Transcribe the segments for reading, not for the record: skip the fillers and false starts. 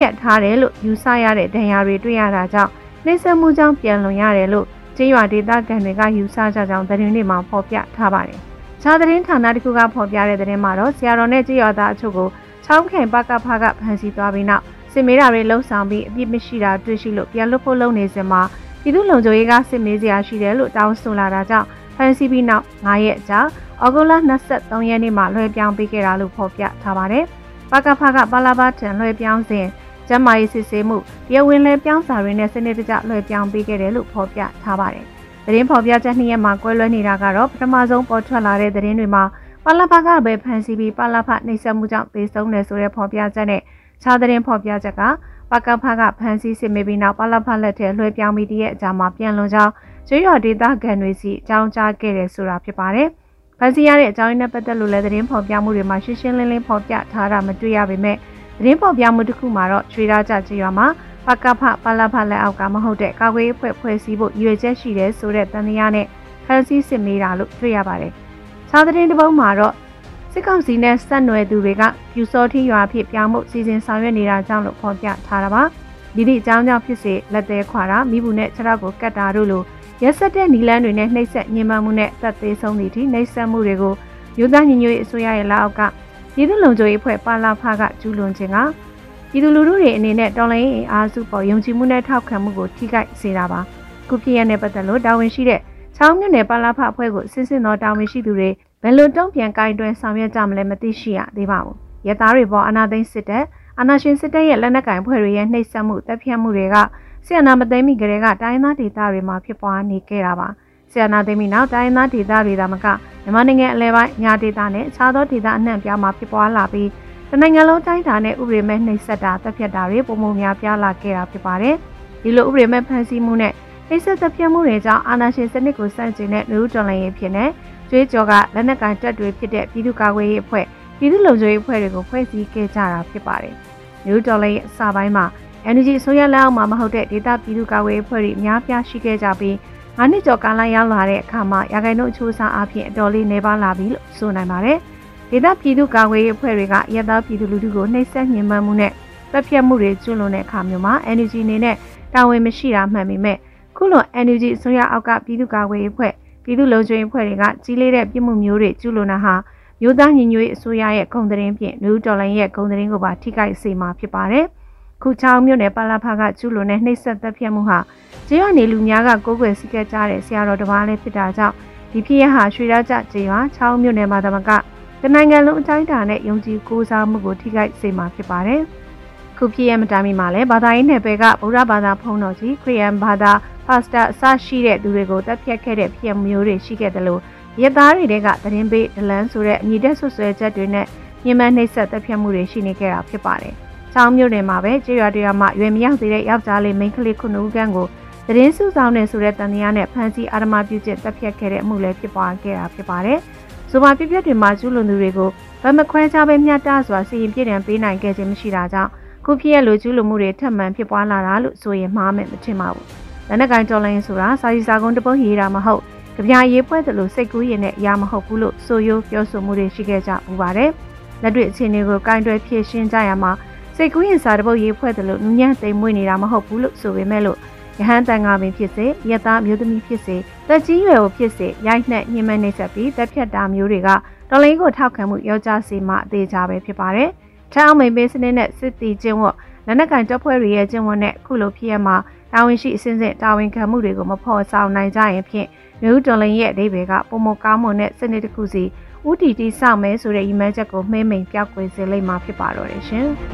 တ်ထားတယ်လို့ယူဆရတဲ့ဒဏ်ရာတွေတွေ့ရတာကြောင့်နှိမ့်ဆက်မှုကြောင့်ပြန်လွန်ရတယ်လို့ကျေးရွာဒေသခံတွေကယူဆကြကြောင်းသတင်းတွေမှာဖော်ပြထားပါတယ်။ခြားသတင်းဌာနတစ်ခုကဖော်ပြတဲ့သတင်းမှာတော့ဆရာတော်နဲ့ကျေးရွာသားအချို့ကိုချောင်းခင်ပကဖကဖမ်းဆီးသွားပြီးနောက်စစ်မေးတာတွေလှုံ့ဆော်ပြီးအပြစ်မရှိတာတွေ့ရှိလို့ပြန်လွတ်ဖို့လုပ်နေစဉ်မှာပြည်သူ့လုံခြုံရေးကစစ်မေးစရာရှိတယ်လို့တောင်းဆိုလာတာကြောင့်ဖမ်းဆီးပြီးနောက်9ရက်ကြာဩဂုတ်လ23ရက်နေ့မှာလွှဲပြောင်းပေးခဲ့တာလို့ဖော်ပြထားပါတယ်။ပကဖကပါလာဘထံလွှဲပြောင်းစဉ်ကျန်းမာရေးစစ်ဆေးမှုတရားဝင်လွှဲပြောင်းစာတွေနဲ့စနစ်တကျလွှဲပြောင်းပေးခဲ့တယ်လို့ဖော်ပြထားပါတယ်။သတင်းဖော်ပြချက်2ရက်မှာကွဲလွဲနေတာကတော့ပထမဆုံးပေါ်ထွက်လာတဲ့သတင်းတွေမှာပါလာဘကပဲဖမ်းဆီးပြီးပါလာဘနှိပ်စက်မှုကြောင့်သေဆုံးတယ်ဆိုတဲ့ဖော်ပြချက်နဲ့ခြားသတင်းဖော်ပြချက်ကပကဖကဖမ်းဆီးစစ်မေးပြီးနောက်ပါလာဘလက်ထဲလွှဲပြောင်းပြီးတရက်အကြာမှာပြန်လွန်ကြောင်းကျွေးရဒေသခံတွေစီအကြောင်းကြားခဲ့တယ်ဆိုတာဖြစ်ပါတယ်။ဖမ်းဆီးရတဲ့အကြောင်းရင်းနဲ့ပတ်သက်လို့လည်းသတင်းဖော်ပြမှုတွေမှာရှင်းရှင်းလင်းလင်းဖော်ပြထားတာမတွေ့ရပေမဲ့သတင်းဖော်ပြမှုတစ်ခုမှာတော့ကျွေးရကြကျွေးရမှာပကဖပါလာဘလက်အောက်ကမဟုတ်တဲ့ကာကွယ်ရေးဖွဲ့စည်းဖို့ရည်ရွယ်ချက်ရှိတယ်ဆိုတဲ့တန်တရားနဲ့ဖမ်းဆီးစစ်မေးတာလို့တွေ့ရပါတယ်။ခြားသတင်းတစ်ပုဒ်မှာတော့စစ်ကောင်စီနဲ့ဆက်နွယ်သူတွေကပြူစောထီရွာဖြစ်ပြောင်းမှုစီစဉ်ဆောင်ရွက်နေတာကြောင့်လို့ဖော်ပြထားတာပါဒီသည့်အကြောင်းကြောင့်ဖြစ်စေလက်သေးခွာတာမိဘူးနဲ့ခြေထောက်ကိုကတ်တာတို့လိုရက်ဆက်တဲ့နီလန်းတွေနဲ့နှိပ်စက်ညှဉ်းပန်းမှုနဲ့တပ်သေးဆုံးသည့်ထိနှိပ်စက်မှုတွေကိုမြို့သားညီညွတ်ရေးအစိုးရရဲ့လက်အောက်ကပြည်သူ့လုံခြုံရေးအဖွဲ့ပါလာဖကကျူးလွန်ခြင်းကပြည်သူလူထုတွေအနေနဲ့တော်လှန်ရေးအားစုပေါ်ယုံကြည်မှုနဲ့ထောက်ခံမှုကိုထိခိုက်စေတာပါခုဖြစ်ရတဲ့ပတ်သက်လို့တာဝန်ရှိတဲ့ချောင်းမြို့နယ်ပါလာဖအဖွဲ့ကိုစစ်စစ်သောတာဝန်ရှိသူတွေဘယ်လိုတုံ့ပြန်ကိုင်တွယ်ဆောင်ရွက်ကြမလဲမသိရှိရသေးပါဘူး။ရဲသားတွေပေါ်အာဏာသိမ်းစစ်တပ်အာဏာရှင်စစ်တပ်ရဲ့လက်နက်ကင်ဖွဲ့တွေရဲ့နှိပ်စက်မှုတပ်ဖြတ်မှုတွေကဆီယနာမသိမ်းမီကလေးကတိုင်းသားဒေသတွေမှာဖြစ်ပွားနေခဲ့တာပါ။ဆီယနာသိမ်းမီနောက်တိုင်းသားဒေသတွေဒါမှကမြန်မာနိုင်ငံအလဲပိုင်းညာဒေသနဲ့အခြားသောဒေသအနှံ့ပြားမှာဖြစ်ပွားလာပြီးတနိုင်ငံလုံးတိုင်းတာနဲ့ဥပဒေမဲ့နှိပ်စက်တာတပ်ဖြတ်တာတွေပုံမှန်များပြားလာခဲ့တာဖြစ်ပါတယ်။ဒီလိုဥပဒေမဲ့ဖန်ဆီးမှုနဲ့နှိပ်စက်တပ်ဖြတ်မှုတွေကြောင့်အာဏာရှင်စနစ်ကိုဆန့်ကျင်တဲ့လူထုတော်လှန်ရေးဖြစ်နေကျွေးကြော်ကလက်နက်ကင်တပ်တွေဖြစ်တဲ့ပြည်သူ့ကာကွယ်ရေးအဖွဲ့ပြည်သူ့လုံခြုံရေးအဖွဲ့တွေကိုဖွဲ့စည်းခဲ့ကြတာဖြစ်ပါတယ်။မြို့တော်လည်းအစပိုင်းမှာ NUG အစိုးရလက်အောက်မှာမဟုတ်တဲ့ဒေသပြည်သူ့ကာကွယ်ရေးအဖွဲ့တွေအများပြားရှိခဲ့ကြပြီး9နှစ်ကျော်ကာလရောက်လာတဲ့အခါမှာရာဂိုင်တို့အချိုးအစားအဖြစ်အတော်လေးနေပါလာပြီလို့ဆိုနိုင်ပါတယ်။ဒေသပြည်သူ့ကာကွယ်ရေးအဖွဲ့တွေကရဲသားပြည်သူလူထုကိုနှိပ်စက်ညှဉ်းပန်းမှုနဲ့တပ်ဖြတ်မှုတွေကျူးလွန်တဲ့အခါမျိုးမှာ NUG အနေနဲ့တာဝန်မရှိတာမှန်ပေမဲ့ခုလို NUG အစိုးရအောက်ကပြည်သူ့ကာကွယ်ရေးအဖွဲ့ပြည်သူ့လုံခြုံရေးအဖွဲ့တွေကကြီးလေးတဲ့ပြည်မှုမျိုးတွေကျူးလွန်တာဟာမြို့သားညီညွတ်ရေးအစိုးရရဲ့ဂုဏ်သတင်းဖြင့်လူတော်လိုင်းရဲ့ဂုဏ်သတင်းကိုပါထိခိုက်စေမှာဖြစ်ပါတယ်။ခုချောင်းမြို့နယ်ပါလာဖကကျူးလွန်တဲ့နှိပ်စက်တပ်ဖြတ်မှုဟာကျေးရွာနေလူများကကိုးကွယ်စည်းကပ်ကြတဲ့ဆရာတော်တစ်ပါးလည်းဖြစ်တာကြောင့်ဒီဖြစ်ရဟာရွှေရကြကျေးရွာချောင်းမြို့နယ်မှာတမကတနိုင်ငံလုံးအတိုင်းအတာနဲ့ယုံကြည်ကိုးစားမှုကိုထိခိုက်စေမှာဖြစ်ပါတယ်။ခုဖြစ်ရမတိုင်မီမှာလည်းဘာသာရေးနယ်ပယ်ကဗုဒ္ဓဘာသာဖုံးတော်ကြီးခရစ်ယာန်ဘာသာပါစတာအစရှိတဲ့သူတွေကိုတပ်ဖြတ်ခဲ့တဲ့ဖြစ်မျိုးတွေရှိခဲ့တယ်လို့ရဲသားတွေကသတင်းပေးဒလန်ဆိုတဲ့အညီတက်ဆွဆွဲချက်တွေနဲ့ညှဉ်းပန်းနှိပ်စက်တပ်ဖြတ်မှုတွေရှိနေခဲ့တာဖြစ်ပါတယ်။ချောင်းမြို့နယ်မှာပဲကျေးရွာတွေမှာရွယ်မရောက်သေးတဲ့ယောက်ျားလေးမိန်းကလေး9ဦးခန့်ကိုသတင်းစုဆောင်နေဆိုတဲ့တန်တရားနဲ့ဖမ်းဆီးအာဓမပြုကျင့်တပ်ဖြတ်ခဲ့တဲ့အမှုလည်းဖြစ်ပွားခဲ့တာဖြစ်ပါတယ်။ဆိုပါပြပြတွေမှာကျူးလွန်သူတွေကိုဗမခွဲခြားပဲမျှတစွာစီရင်ပြစ်ဒဏ်ပေးနိုင်ခဲ့ခြင်းမရှိတာကြောင့်ခုဖြစ်ရလိုကျူးလွန်မှုတွေထပ်မံဖြစ်ပွားလာတာလို့ဆိုရင်မှားမယ်မထင်ပါဘူး။လက်နက်ကင်တော်လိုင်းဆိုတာစာရီစာကုန်းတပုတ်ရေးတာမဟုတ်ကြပြရေးပွဲတယ်လို့စိတ်ကူးရင်နဲ့အရာမဟုတ်ဘူးလို့ဆိုရိုးပြောဆိုမှုတွေရှိခဲ့ကြပူပါတယ်။လက်တွေ့အခြေအနေကိုကင်တွယ်ဖြည့်ရှင်းကြရမှာစိတ်ကူးရင်စာတပုတ်ရေးဖွဲ့တယ်လို့နူးညံ့သိမ်မွေ့နေတာမဟုတ်ဘူးလို့ဆိုပေမဲ့လို့ရဟန်းတန်ခါပင်ဖြစ်စေရသားမျိုးသမီးဖြစ်စေတက်ကြီးရွယ်ကိုဖြစ်စေရိုက်နှက်ညှဉ်းပန်းနှိပ်စက်ပြီးတက်ဖြတ်တာမျိုးတွေကတော်လိုင်းကိုထောက်ခံမှုရောကြစေမှအသေးချပဲဖြစ်ပါတယ်။ထောင်မိန်ပေးစနစ်နဲ့စစ်တီကျင်းဝတ်လက်နက်ကင်တပ်ဖွဲ့တွေရဲ့ကျင်းဝတ်နဲ့ခုလိုဖြစ်ရမှာတာဝန်ရှိအစဉ်စဉ်တာဝန်ခံမှုတွေကိုမဖော်ဆောင်နိုင်ကြရင်ဖြင့်မြို့တော်လိုင်းရဲ့အဓိပ္ပာယ်ကပုံမကောင်းမွန်တဲ့စနစ်တစ်ခုစီဥတီတီစောင့်မဲဆိုတဲ့ရည်မှန်းချက်ကိုမှဲမိန်ပြောက်ကွယ်စေလိမ့်မှာဖြစ်ပါတော့တယ်ရှင်။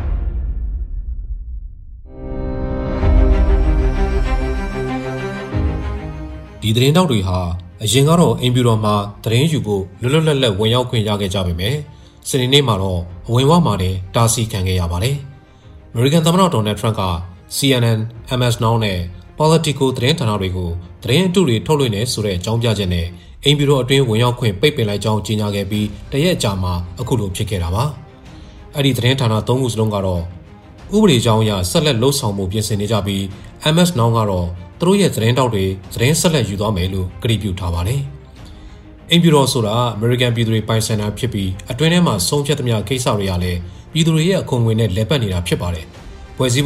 ဒီသတင်းတောက်တွေဟာအရင်ကတော့အိမ်ပြူတော်မှာသတင်းယူဖို့လွတ်လွတ်လပ်လပ်ဝင်ရောက်ခွင့်ရခဲ့ကြပေမယ့်စနေနေ့မှာတော့အဝင်ဝမှာလည်းတားဆီးခံခဲ့ရပါတယ်။ American သမ္မတဒေါ်နယ်ထရန့်က CNN, MS Now နဲ့ Politico သတင်းဌာနတွေကိုသတင်းအတုတွေထုတ်လွှင့်နေဆိုတဲ့အကြောင်းပြချက်နဲ့အိမ်ပြူတော်အတွင်းဝင်ရောက်ခွင့်ပိတ်ပင်လိုက်ကြောင်းကြေညာခဲ့ပြီးတရက်အကြာမှာအခုလိုဖြစ်ခဲ့တာပါ။အဲ့ဒီသတင်းဌာန၃ခုစလုံးကတော့ဥပဒေကြောင်းအရဆက်လက်လှုပ်ဆောင်မှုပြင်ဆင်နေကြပြီး MS Now ကတော့သူတို့ရဲ့သတင်းတောက်တွေသတင်းဆက်လက်ယူသွားမယ်လို့ကြေညာပြုထားပါတယ်။အိမ်ပြူတော်ဆိုတာ American ပြည်သူတွေပိုင်ဆိုင်တာဖြစ်ပြီးအတွင်းထဲမှာဆုံးဖြတ်သမျှကိစ္စတွေကလည်းပြည်သူတွေရဲ့အခွန်ငွေနဲ့လဲပတ်နေတာဖြစ်ပါတယ်။ဖွဲ့စည်း